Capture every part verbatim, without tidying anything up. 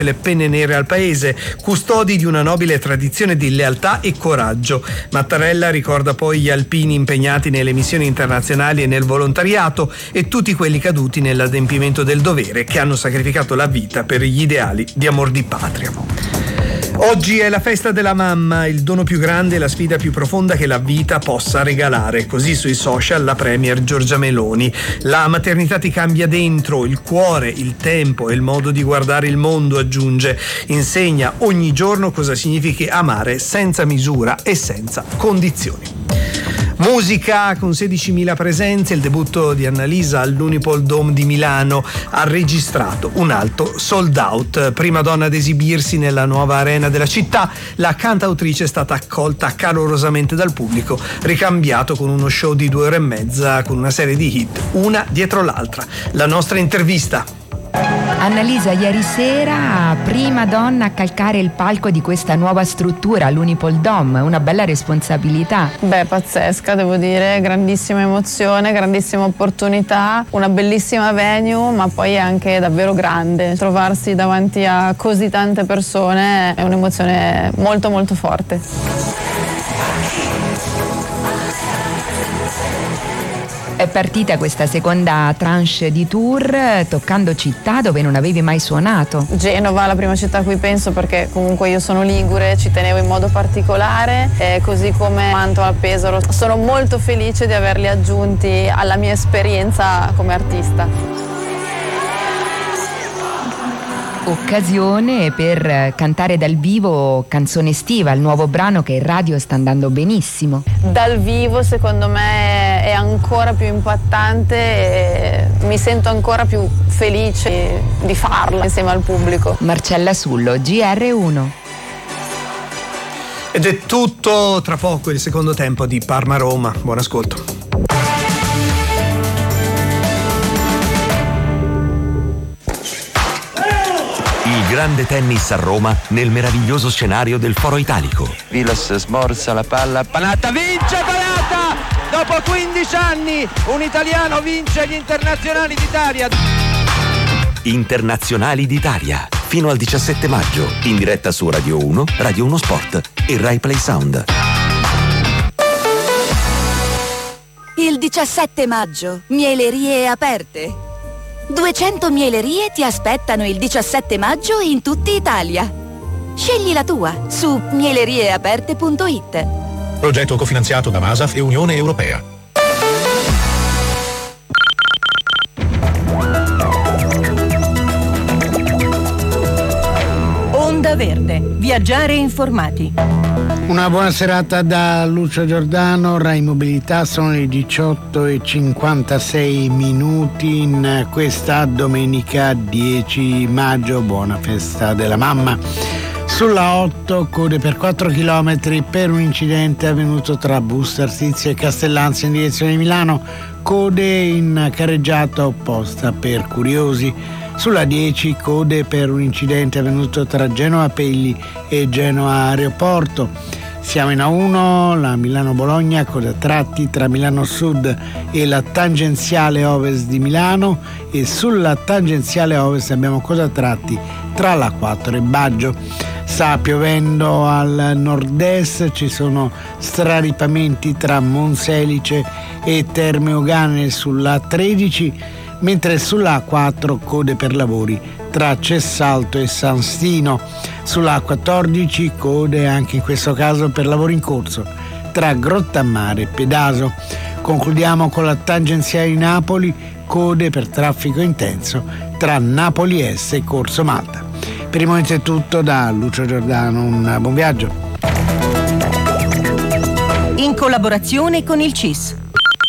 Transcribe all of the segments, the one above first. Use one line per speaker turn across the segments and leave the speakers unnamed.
le penne nere al paese, custodi di una nobile tradizione di lealtà e coraggio. Mattarella ricorda poi gli alpini impegnati nelle missioni internazionali e nel volontariato e tutti quelli caduti nell'adempimento del dovere, che hanno sacrificato la vita per gli ideali di amor di patria. Oggi è la festa della mamma, il dono più grande e la sfida più profonda che la vita possa regalare. Così sui social la premier Giorgia Meloni. La maternità ti cambia dentro, il cuore, il tempo e il modo di guardare il mondo, aggiunge. Insegna ogni giorno cosa significhi amare senza misura e senza condizioni. Musica con sedicimila presenze, il debutto di Annalisa all'Unipol Dome di Milano ha registrato un alto sold out. Prima donna ad esibirsi nella nuova arena della città, la cantautrice è stata accolta calorosamente dal pubblico, ricambiato con uno show di due ore e mezza con una serie di hit, una dietro l'altra. La nostra intervista.
Annalisa, ieri sera prima donna a calcare il palco di questa nuova struttura, l'Unipol Dome, una bella responsabilità.
Beh, pazzesca, devo dire, grandissima emozione, grandissima opportunità, una bellissima venue, ma poi anche davvero grande. Trovarsi davanti a così tante persone è un'emozione molto molto forte.
È partita questa seconda tranche di tour toccando città dove non avevi mai suonato.
Genova, la prima città a cui penso, perché comunque io sono ligure, ci tenevo in modo particolare, eh, così come Mantova, Pesaro. Sono molto felice di averli aggiunti alla mia esperienza come artista.
Occasione per cantare dal vivo Canzone estiva, il nuovo brano che in radio sta andando benissimo.
Dal vivo secondo me è ancora più impattante e mi sento ancora più felice di farlo insieme al pubblico.
Marcella Sullo, G R uno.
Ed è tutto, tra poco il secondo tempo di Parma-Roma. Buon ascolto.
Il grande tennis a Roma nel meraviglioso scenario del Foro Italico.
Vilas smorza la palla, Panatta vince, Panatta! Dopo quindici anni un italiano vince gli internazionali d'Italia.
Internazionali d'Italia, fino al diciassette maggio, in diretta su Radio uno, Radio uno Sport e Rai Play Sound.
Il diciassette maggio, mielerie aperte. duecento mielerie ti aspettano il diciassette maggio in tutta Italia. Scegli la tua su mielerieaperte punto it.
Progetto cofinanziato da Masaf e Unione Europea.
Onda Verde, viaggiare informati.
Una buona serata da Lucio Giordano, Rai Mobilità, sono le diciotto e cinquantasei minuti in questa domenica dieci maggio, buona festa della mamma. Sulla otto, code per quattro chilometri per un incidente avvenuto tra Busto Arsizio e Castellanza in direzione di Milano, code in carreggiata opposta per curiosi. Sulla dieci, code per un incidente avvenuto tra Genova Pegli e Genova Aeroporto. Siamo in A uno, la Milano-Bologna, coda a tratti tra Milano Sud e la tangenziale ovest di Milano, e sulla tangenziale ovest abbiamo coda a tratti tra la quattro e Baggio. Sta piovendo al nord-est, ci sono straripamenti tra Monselice e Terme Ogane sulla tredici, mentre sulla A quattro code per lavori tra Cessalto e San Stino. Sulla A quattordici code anche in questo caso per lavori in corso tra Grottammare e Pedaso. Concludiamo con la tangenziale di Napoli, code per traffico intenso tra Napoli Est e Corso Malta. Per il momento è tutto da Lucio Giordano, un buon viaggio.
In collaborazione con il C I S.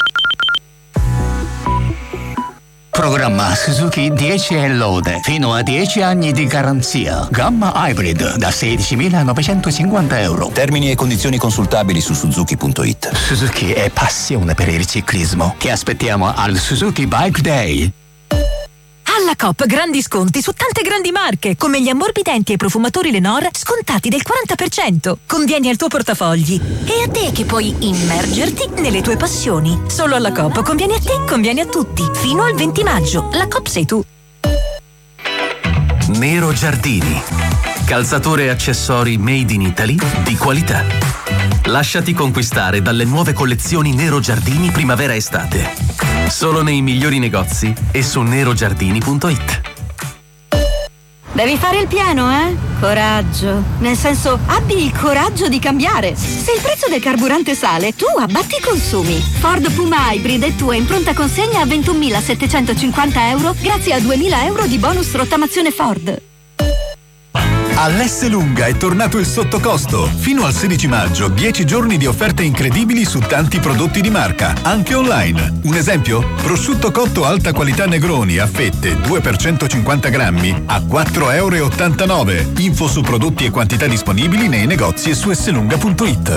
Programma Suzuki dieci e lode, fino a dieci anni di garanzia. Gamma Hybrid da sedicimilanovecentocinquanta euro.
Termini e condizioni consultabili su suzuki punto it.
Suzuki è passione per il ciclismo. Ti aspettiamo al Suzuki Bike Day.
Alla Coop grandi sconti su tante grandi marche, come gli ammorbidenti e profumatori Lenor scontati del quaranta per cento. Convieni al tuo portafogli. E a te che puoi immergerti nelle tue passioni. Solo alla Coop conviene a te, conviene a tutti. Fino al venti maggio. La Coop sei tu.
Nero Giardini. Calzature e accessori made in Italy di qualità. Lasciati conquistare dalle nuove collezioni Nero Giardini primavera-estate. Solo nei migliori negozi e su nerogiardini punto it.
Devi fare il pieno, eh? Coraggio. Nel senso, abbi il coraggio di cambiare. Se il prezzo del carburante sale, tu abbatti i consumi. Ford Puma Hybrid è tua in pronta consegna a ventunomilasettecentocinquanta euro grazie a duemila euro di bonus rottamazione Ford.
All'Esselunga è tornato il sottocosto. Fino al sedici maggio, dieci giorni di offerte incredibili su tanti prodotti di marca, anche online. Un esempio? Prosciutto cotto alta qualità Negroni a fette due per centocinquanta grammi a quattro virgola ottantanove euro. Info su prodotti e quantità disponibili nei negozi e su esselunga punto it.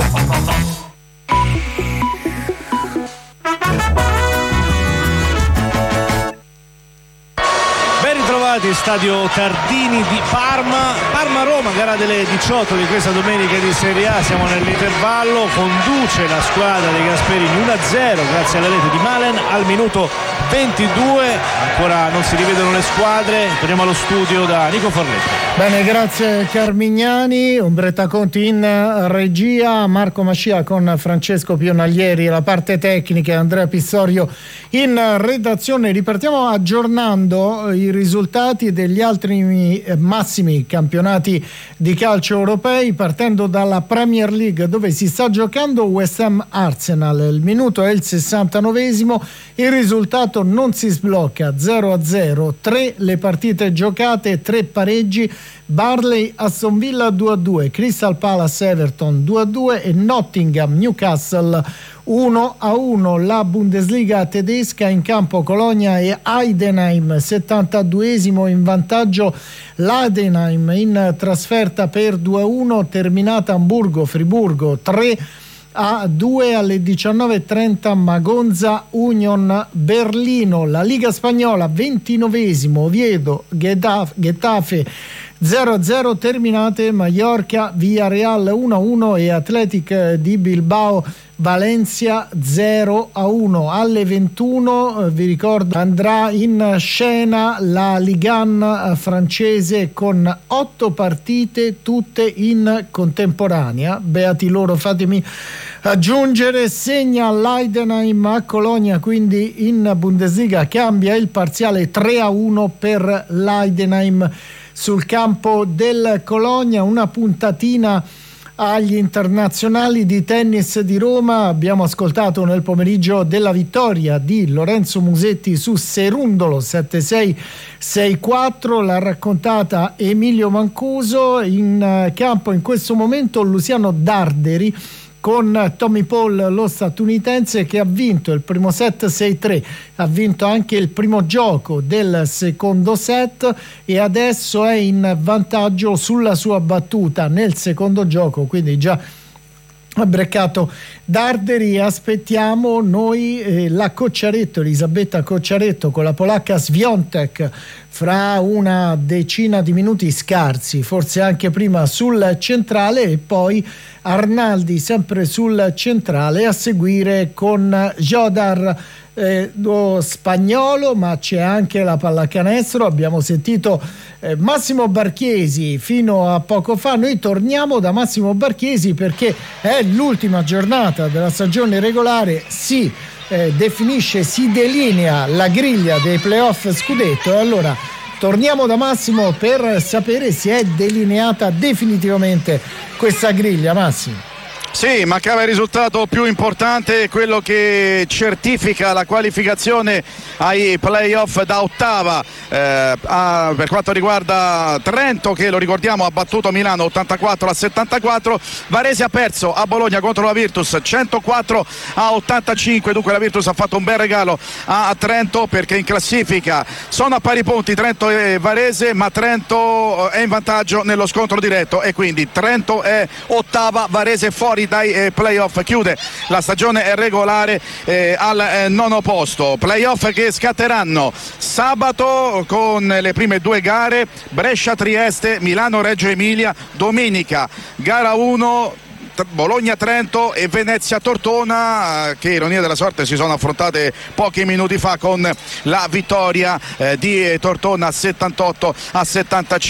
Stadio Tardini di Parma, Parma-Roma, gara delle diciotto di questa domenica di Serie A. Siamo nell'intervallo, conduce la squadra dei Gasperini uno a zero grazie alla rete di Malen al minuto ventidue. Ancora non si rivedono le squadre. Torniamo allo studio da Nico Fornetti.
Bene, grazie Carmignani. Umberto Conti in regia, Marco Mascia con Francesco Pionaglieri la parte tecnica e Andrea Pissorio in redazione. Ripartiamo aggiornando i risultati degli altri massimi campionati di calcio europei, partendo dalla Premier League, dove si sta giocando West Ham Arsenal. Il minuto è il sessantanovesimo, il risultato non si sblocca, zero a zero, tre le partite giocate, tre pareggi. Barley Aston Villa due a due, Crystal Palace Everton due a due e Nottingham Newcastle uno a uno. La Bundesliga tedesca, in campo Colonia e Heidenheim, settantaduesimo in vantaggio l'Heidenheim, in trasferta per due a uno, terminata Hamburgo Friburgo tre a due. Alle diciannove e trenta Magonza Union Berlino. La Liga Spagnola, ventinovesimo Oviedo Getafe zero a zero, terminate Mallorca Villarreal uno a uno e Athletic di Bilbao Valencia zero a uno. Alle ventuno, vi ricordo, andrà in scena la Ligue uno francese con otto partite tutte in contemporanea. Beati loro, fatemi aggiungere. Segna l'Heidenheim a Colonia, quindi in Bundesliga cambia il parziale tre a uno per l'Heidenheim sul campo del Colonia. Una puntatina agli internazionali di tennis di Roma. Abbiamo ascoltato nel pomeriggio della vittoria di Lorenzo Musetti su Serundolo sette sei sei quattro, l'ha raccontata Emilio Mancuso. In campo in questo momento Luciano Darderi con Tommy Paul, lo statunitense, che ha vinto il primo set sei tre, ha vinto anche il primo gioco del secondo set e adesso è in vantaggio sulla sua battuta nel secondo gioco, quindi già ha breccato Darderi. Aspettiamo noi eh, la Cocciaretto, Elisabetta Cocciaretto con la polacca Swiatek fra una decina di minuti scarsi, forse anche prima, sul centrale, e poi Arnaldi sempre sul centrale, a seguire con Jodar, eh, lo spagnolo, ma c'è anche la pallacanestro. Abbiamo sentito eh, Massimo Barchiesi fino a poco fa. Noi torniamo da Massimo Barchiesi perché è l'ultima giornata della stagione regolare, si eh, definisce, si delinea la griglia dei playoff scudetto, e allora torniamo da Massimo per sapere se è delineata definitivamente questa griglia. Massimo.
Sì, mancava il risultato più importante, quello che certifica la qualificazione ai playoff da ottava, eh, a, per quanto riguarda Trento, che lo ricordiamo ha battuto Milano ottantaquattro a settantaquattro. Varese ha perso a Bologna contro la Virtus centoquattro a ottantacinque, dunque la Virtus ha fatto un bel regalo a Trento, perché in classifica sono a pari punti Trento e Varese, ma Trento è in vantaggio nello scontro diretto e quindi Trento è ottava, Varese fuori dai eh, playoff, chiude la stagione regolare eh, al eh, nono posto. Playoff che scatteranno sabato con le prime due gare, Brescia-Trieste, Milano-Reggio Emilia, domenica gara uno Bologna-Trento e Venezia-Tortona, che ironia della sorte si sono affrontate pochi minuti fa con la vittoria eh, di Tortona settantotto a settantacinque.